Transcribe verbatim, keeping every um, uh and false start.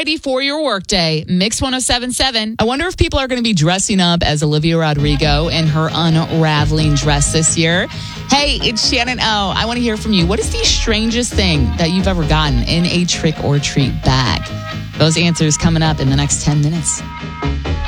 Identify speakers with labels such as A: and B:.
A: ready for your workday. Mix one oh seven point seven. I wonder if people are going to be dressing up as Olivia Rodrigo in her unraveling dress this year. Hey, it's Shannon O. I want to hear from you. What is the strangest thing that you've ever gotten in a trick or treat bag? Those answers coming up in the next ten minutes.